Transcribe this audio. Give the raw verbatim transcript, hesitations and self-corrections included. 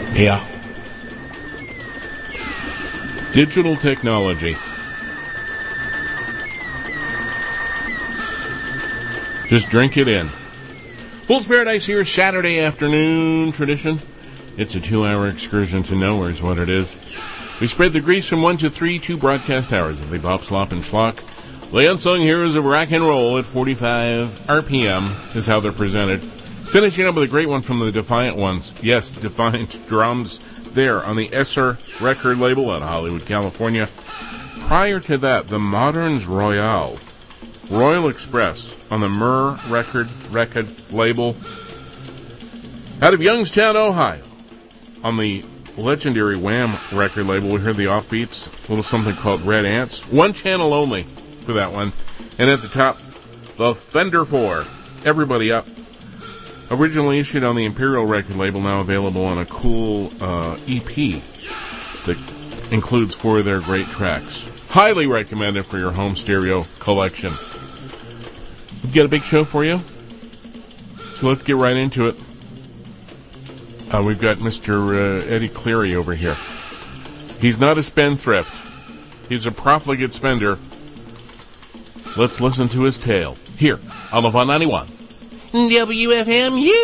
Yeah. Digital technology. Just drink it in. Fool's Paradise here, Saturday afternoon tradition. It's a two-hour excursion to nowhere is what it is. We spread the grease from one to three, two broadcast hours of the Bop, Slop, and Schlock. The unsung heroes of rock and roll at forty-five R P M is how they're presented. Finishing up with a great one from the Defiant Ones. Yes, Defiant drums there on the Esser record label out of Hollywood, California. Prior to that, the Moderns Royale. Royal Express on the Myrrh record record label. Out of Youngstown, Ohio, on the legendary Wham record label, we heard the Offbeats, a little something called Red Ants. One channel only for that one. And at the top, the Fender four. Everybody Up. Originally issued on the Imperial record label, now available on a cool uh, E P that includes four of their great tracks. Highly recommended for your home stereo collection. We've got a big show for you, so let's get right into it. Uh, we've got Mister Uh, Eddie Cleary over here. He's not a spendthrift. He's a profligate spender. Let's listen to his tale here on the one ninety-one W F M U.